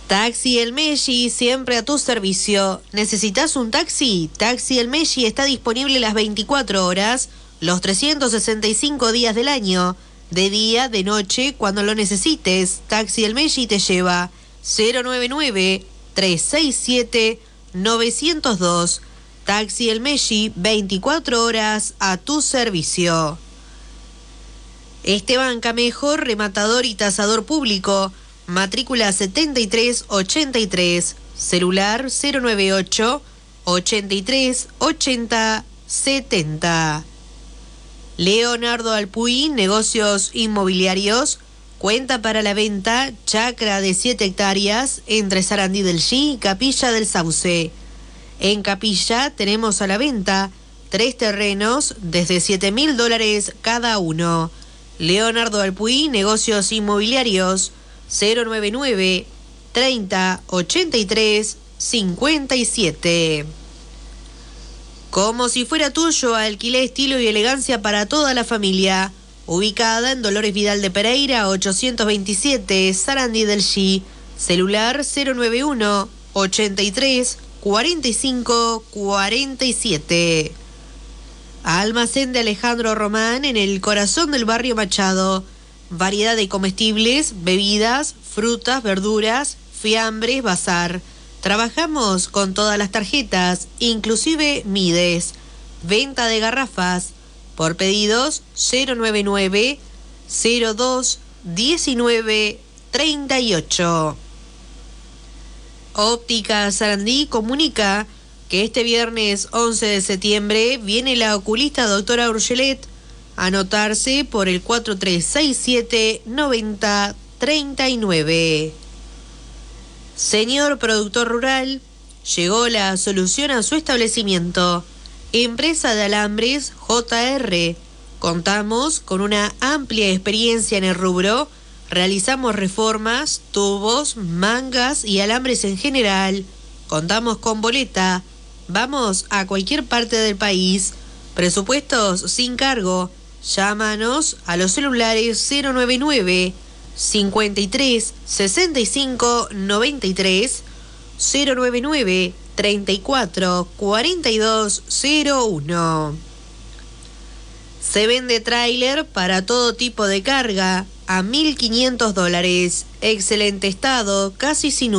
Taxi El Messi, siempre a tu servicio. ¿Necesitas un taxi? Taxi El Messi está disponible las 24 horas, los 365 días del año, de día, de noche, cuando lo necesites. Taxi El Messi te lleva 099-367-902. Taxi El Messi, 24 horas a tu servicio. Esteban Camejo, rematador y tasador público. Matrícula 7383, celular 098 83 80 70. Leonardo Alpuy, negocios inmobiliarios, cuenta para la venta, chacra de 7 hectáreas entre Sarandí del G y Capilla del Sauce. En Capilla tenemos a la venta 3 terrenos desde $7.000 cada uno. Leonardo Alpuy, negocios inmobiliarios, 099 30 83 57. Como si fuera tuyo, alquilé estilo y elegancia para toda la familia. Ubicada en Dolores Vidal de Pereira, 827, Sarandí del G. Celular 091 83 45 47. Almacén de Alejandro Román, en el corazón del barrio Machado. Variedad de comestibles, bebidas, frutas, verduras, fiambres, bazar. Trabajamos con todas las tarjetas, inclusive Mides. Venta de garrafas. Por pedidos 099 02 19 38. Óptica Sarandí comunica que este viernes 11 de septiembre viene la oculista doctora Urgelet. Anotarse por el 4367-9039. Señor productor rural, llegó la solución a su establecimiento. Empresa de alambres JR. Contamos con una amplia experiencia en el rubro. Realizamos reformas, tubos, mangas y alambres en general. Contamos con boleta. Vamos a cualquier parte del país. Presupuestos sin cargo. Llámanos a los celulares 099 53 65 93 099 34 42 01. Se vende tráiler para todo tipo de carga a $1.500. Excelente estado, casi sin